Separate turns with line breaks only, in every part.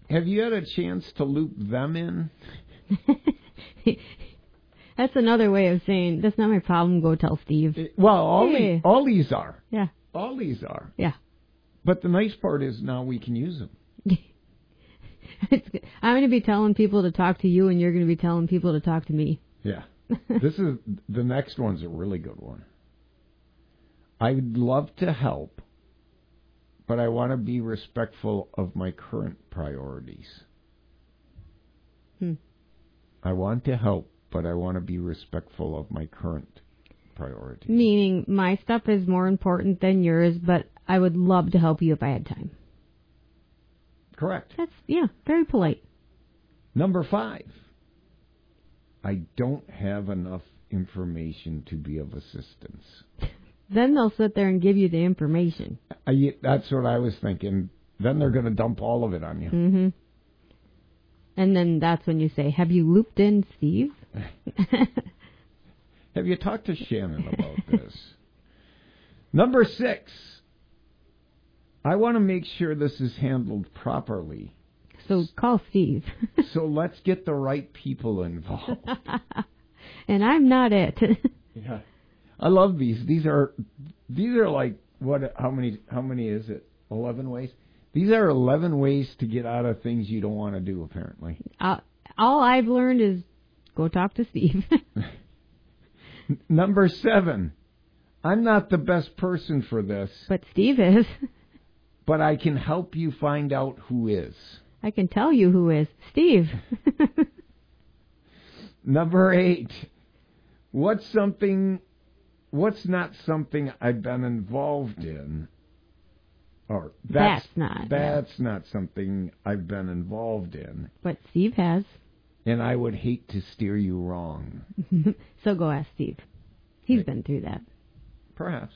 Have you had a chance to loop them in?
That's another way of saying, that's not my problem, go tell Steve.
All these are.
Yeah.
All these are.
Yeah.
But the nice part is now we can use them.
I'm going to be telling people to talk to you, and you're going to be telling people to talk to me.
Yeah. The next one's a really good one. I would love to help, but I want to be respectful of my current priorities. I want to help, but I want to be respectful of my current priorities.
Meaning my stuff is more important than yours, but I would love to help you if I had time.
Correct.
That's, very polite.
Number 5. I don't have enough information to be of assistance.
Then they'll sit there and give you the information.
That's what I was thinking. Then they're going to dump all of it on you.
Mm-hmm. And then that's when you say, have you looped in Steve?
Have you talked to Shannon about this? Number 6. I want to make sure this is handled properly.
So call Steve.
So let's get the right people involved.
And I'm not it.
Yeah. I love these. These are like how many is it? 11 ways? These are 11 ways to get out of things you don't want to do, apparently.
All I've learned is go talk to Steve.
Number 7. I'm not the best person for this.
But Steve is.
But I can help you find out who is.
I can tell you who is. Steve.
Number 8. What's not something I've been involved in? Or that's not something I've been involved in.
But Steve has.
And I would hate to steer you wrong.
So go ask Steve. He's been through that.
Perhaps.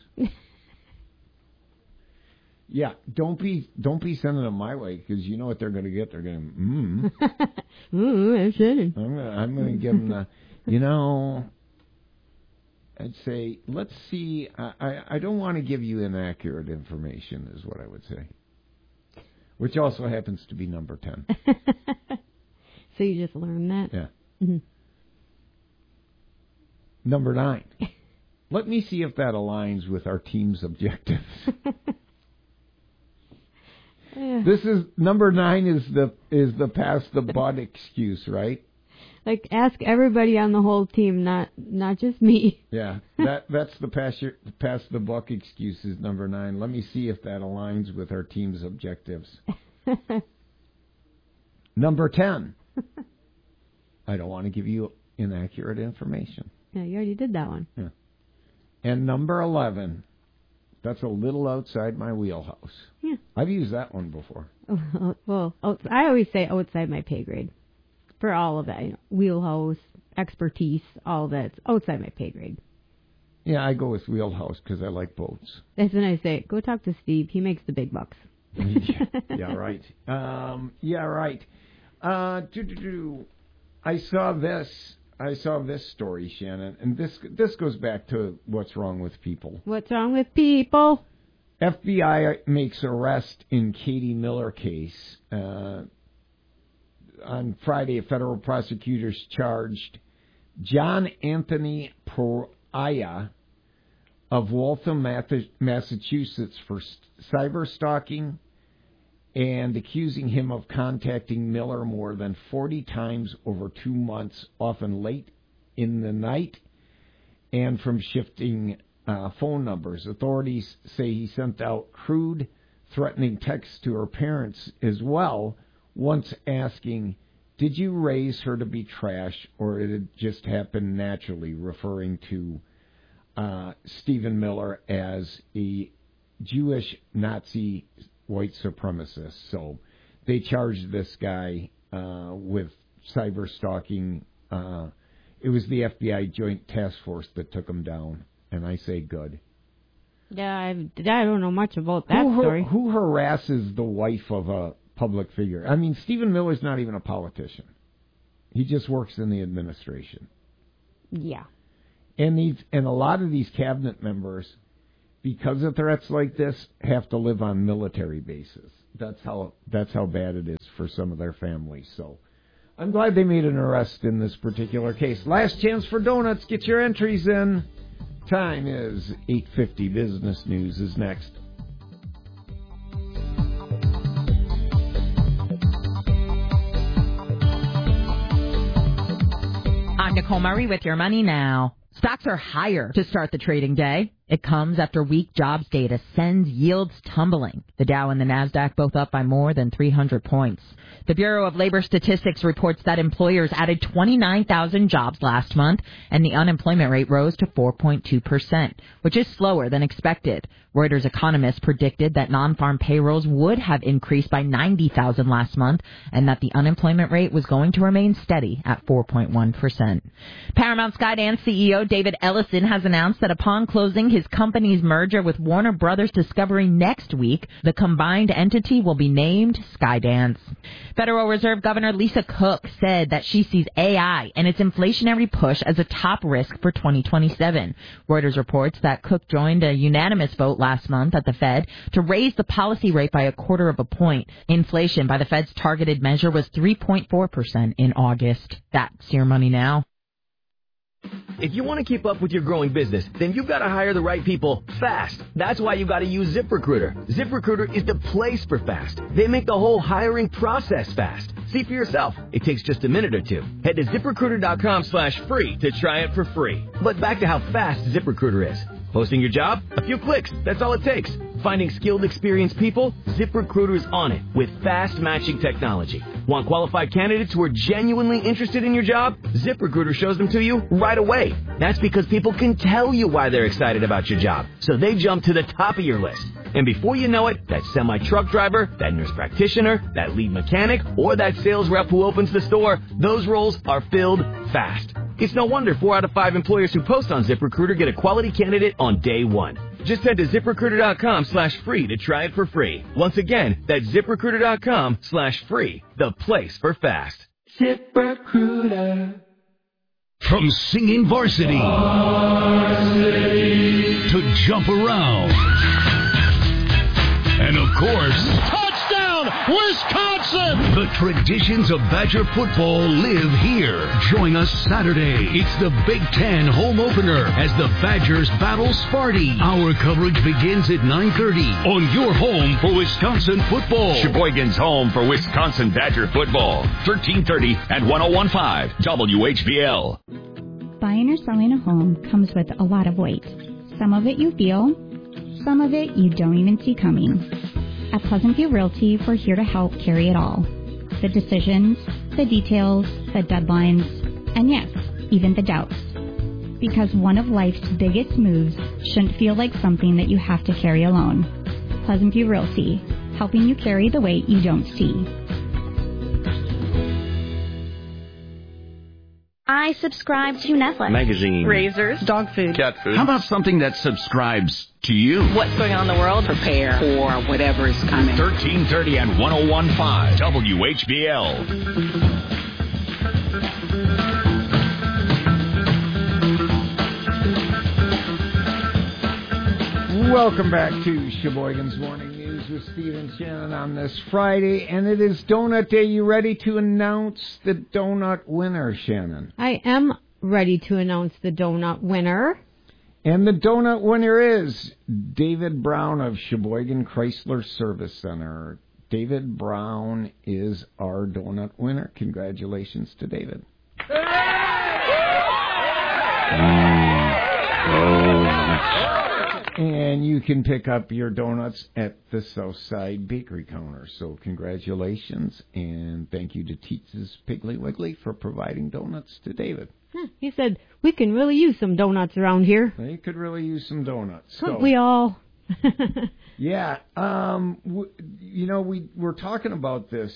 Yeah, don't be sending them my way, because you know what they're going to get. They're going to,
I'm sending.
I'm going to give them the, I'd say, let's see. I don't want to give you inaccurate information, is what I would say. Which also happens to be number 10.
So you just learned that?
Yeah.
Mm-hmm.
Number 9. Let me see if that aligns with our team's objectives. This is number 9 is the pass the butt excuse, right?
Like ask everybody on the whole team, not just me.
Yeah, that's the pass the buck excuse is number 9. Let me see if that aligns with our team's objectives. Number 10. I don't want to give you inaccurate information.
Yeah, you already did that one.
Yeah. And number 11. That's a little outside my wheelhouse.
Yeah.
I've used that one before.
Well, I always say outside my pay grade. For all of that, wheelhouse, expertise, all of that. It's outside my pay grade.
Yeah, I go with wheelhouse because I like boats.
That's when I say, go talk to Steve. He makes the big bucks.
Yeah, right. Yeah, right. I saw this story, Shannon, and this goes back to what's wrong with people.
What's wrong with people?
FBI makes arrest in Katie Miller case. On Friday, federal prosecutors charged John Anthony Poriah of Waltham, Massachusetts, for cyber stalking and accusing him of contacting Miller more than 40 times over 2 months, often late in the night, and from shifting phone numbers. Authorities say he sent out crude, threatening texts to her parents as well, once asking, did you raise her to be trash, or did it just happen naturally, referring to Stephen Miller as a Jewish Nazi white supremacist. So they charged this guy with cyber stalking. It was the FBI Joint Task Force that took him down, and I say good.
Yeah, I don't know much about that story.
Who harasses the wife of a public figure? I mean, Stephen Miller's not even a politician. He just works in the administration.
Yeah.
And a lot of these cabinet members, because of threats like this, have to live on military bases. that's how bad it is for some of their families. So I'm glad they made an arrest in this particular case. Last chance for donuts. Get your entries in. Time is 8:50. Business News is next.
I'm Nicole Murray with your money now. Stocks are higher to start the trading day. It comes after weak jobs data sends yields tumbling. The Dow and the Nasdaq both up by more than 300 points. The Bureau of Labor Statistics reports that employers added 29,000 jobs last month, and the unemployment rate rose to 4.2%, which is slower than expected. Reuters economists predicted that non-farm payrolls would have increased by 90,000 last month, and that the unemployment rate was going to remain steady at 4.1%. Paramount Skydance CEO David Ellison has announced that upon closing his company's merger with Warner Brothers Discovery next week, the combined entity will be named Skydance. Federal Reserve Governor Lisa Cook said that she sees AI and its inflationary push as a top risk for 2027. Reuters reports that Cook joined a unanimous vote last month at the Fed to raise the policy rate by 1/4 of a point. Inflation by the Fed's targeted measure was 3.4% in August. That's your money now.
If you want to keep up with your growing business, then you've got to hire the right people fast. That's why you've got to use ZipRecruiter. ZipRecruiter is the place for fast. They make the whole hiring process fast. See for yourself. It takes just a minute or two. Head to ZipRecruiter.com/free to try it for free. But back to how fast ZipRecruiter is. Posting your job? A few clicks. That's all it takes. Finding skilled, experienced people? ZipRecruiter is on it with fast matching technology. Want qualified candidates who are genuinely interested in your job? ZipRecruiter shows them to you right away. That's because people can tell you why they're excited about your job, so they jump to the top of your list. And before you know it, that semi-truck driver, that nurse practitioner, that lead mechanic, or that sales rep who opens the store, those roles are filled fast. It's no wonder 4 out of 5 employers who post on ZipRecruiter get a quality candidate on day one. Just head to ZipRecruiter.com/free to try it for free. Once again, that's ZipRecruiter.com/free, the place for fast.
ZipRecruiter.
From singing varsity to jump around. And of course,
Touchdown, Wisconsin!
the traditions of Badger football live here. Join us Saturday. It's the Big Ten home opener as the Badgers battle Sparty. Our coverage begins at 9:30 on your home for Wisconsin football.
Sheboygan's home for Wisconsin Badger football. 1330 and 101.5 WHBL.
Buying or selling a home comes with a lot of weight. Some of it you feel, some of it you don't even see coming. At Pleasant View Realty, we're here to help carry it all. The decisions, the details, the deadlines, and yes, even the doubts. Because one of life's biggest moves shouldn't feel like something that you have to carry alone. Pleasant View Realty, helping you carry the weight you don't see.
I subscribe to Netflix.
Magazine.
Razors. Dog food.
Cat food.
How about something that subscribes to you?
What's going on in the world? Prepare for whatever is coming.
1330 and 101.5 WHBL.
Welcome back to Sheboygan's Morning News with Steve and Shannon on this Friday, and it is Donut Day. You ready to announce the donut winner, Shannon?
I am ready to announce the donut winner.
And the donut winner is David Brown of Sheboygan Chrysler Service Center. David Brown is our donut winner. Congratulations to David. And you can pick up your donuts at the Southside Bakery counter. So congratulations, and thank you to Teats' Piggly Wiggly for providing donuts to David.
He said, we can really use some donuts around here.
They could really use some donuts.
Couldn't we all?
Yeah. We're talking about this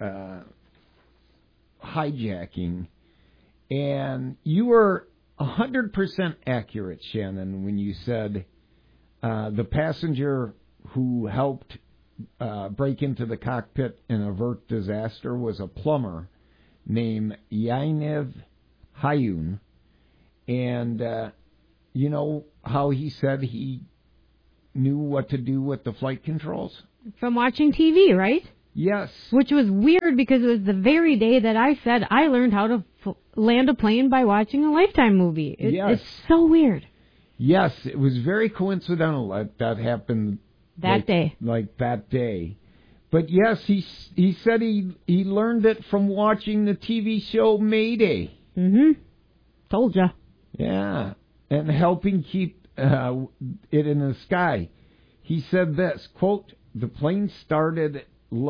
hijacking, and you were 100% accurate, Shannon, when you said the passenger who helped break into the cockpit and avert disaster was a plumber named Yaniv Hayun. And you know how he said he knew what to do with the flight controls?
From watching TV, right?
Yes.
Which was weird because it was the very day that I said I learned how to land a plane by watching a Lifetime movie.
Yes.
It's so weird.
Yes, it was very coincidental that happened
that day.
But yes, he said he learned it from watching the TV show Mayday.
Mm-hmm. Told ya.
Yeah, and helping keep it in the sky. He said this, quote, the plane started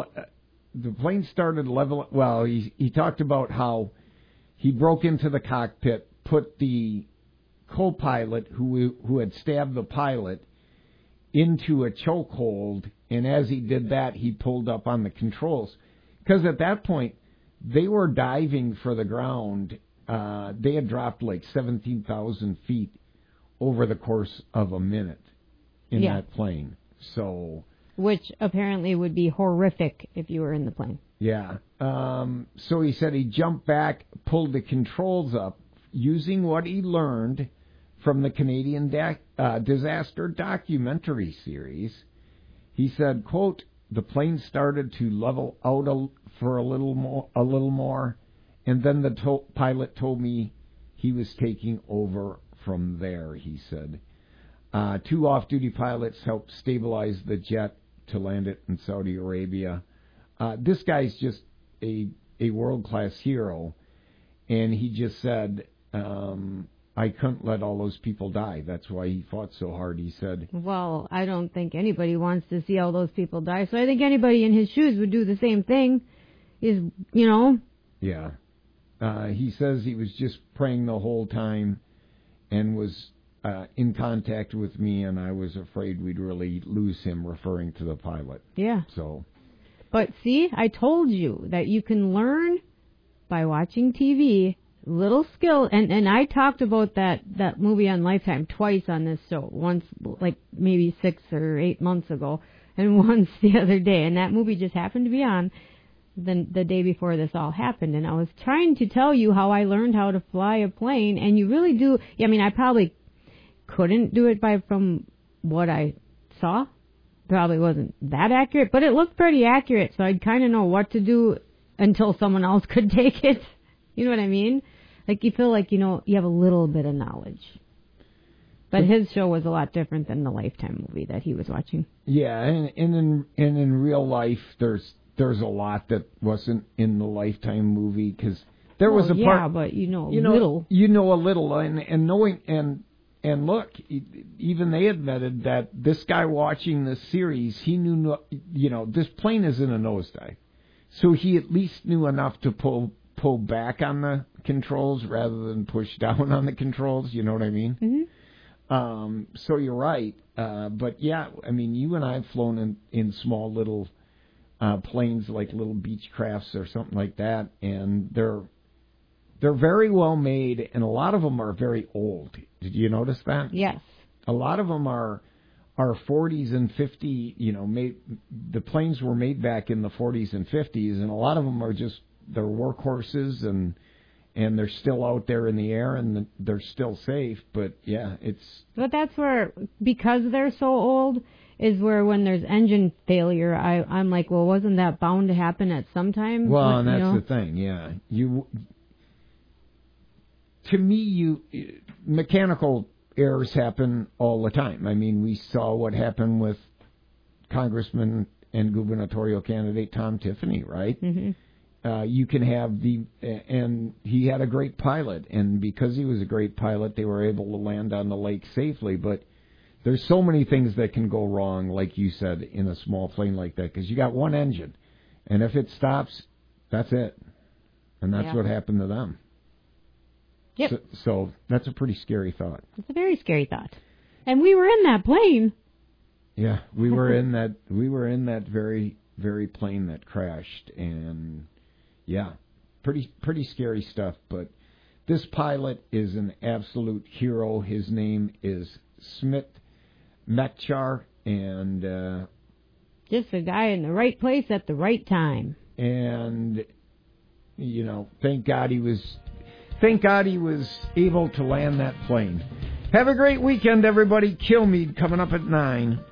level. Well, he talked about how he broke into the cockpit, put the co-pilot who had stabbed the pilot into a chokehold, and as he did that, he pulled up on the controls. Because at that point, they were diving for the ground. They had dropped like 17,000 feet over the course of a minute in that plane. So,
which apparently would be horrific if you were in the plane.
Yeah. So he said he jumped back, pulled the controls up, using what he learned from the Canadian disaster documentary series. He said, quote, the plane started to level out for a little more, and then the pilot told me he was taking over from there, he said. 2 off-duty pilots helped stabilize the jet to land it in Saudi Arabia. This guy's just a world-class hero, and he just said, I couldn't let all those people die. That's why he fought so hard, he said.
Well, I don't think anybody wants to see all those people die, so I think anybody in his shoes would do the same thing,
Yeah. He says he was just praying the whole time and was in contact with me, and I was afraid we'd really lose him, referring to the pilot.
Yeah.
So.
But see, I told you that you can learn by watching TV, little skill, and I talked about that movie on Lifetime twice on this show, once like maybe 6 or 8 months ago, and once the other day, and that movie just happened to be on the day before this all happened, and I was trying to tell you how I learned how to fly a plane, and you really do. I mean, I probably couldn't do it from what I saw. Probably wasn't that accurate, but it looked pretty accurate, so I'd kind of know what to do until someone else could take it. You know what I mean? Like, you feel like, you have a little bit of knowledge. But his show was a lot different than the Lifetime movie that he was watching.
Yeah, and in real life, there's a lot that wasn't in the Lifetime movie, because there was a part.
Yeah, but little.
You know a little, and knowing and look, even they admitted that this guy watching this series, he knew, this plane is in a nosedive, so he at least knew enough to pull back on the controls rather than push down on the controls. You know what I mean? Mm-hmm. So you're right, but yeah, I mean, you and I have flown in small little planes, like little beach crafts or something like that, and they're very well made, and a lot of them are very old. Did you notice that?
Yes.
A lot of them are 40s and 50. The planes were made back in the 40s and 50s, and a lot of them are just they're workhorses, and they're still out there in the air, and they're still safe. But yeah,
But that's where, because they're so old, is where when there's engine failure, I'm like, well, wasn't that bound to happen at some time?
Well, and that's the thing. Yeah, to me, mechanical errors happen all the time. I mean, we saw what happened with Congressman and gubernatorial candidate Tom Tiffany, right? Mm-hmm. You can have and he had a great pilot, and because he was a great pilot, they were able to land on the lake safely. But there's so many things that can go wrong, like you said, in a small plane like that, because you got one engine, and if it stops, that's it. And that's what happened to them.
Yep.
So that's a pretty scary thought.
It's a very scary thought. And we were in that plane.
Yeah, we were in that very, very plane that crashed, and yeah, pretty scary stuff. But this pilot is an absolute hero. His name is Smit Mekchar, and
just a guy in the right place at the right time.
And thank God he was able to land that plane. Have a great weekend, everybody. Kilmeade coming up at 9.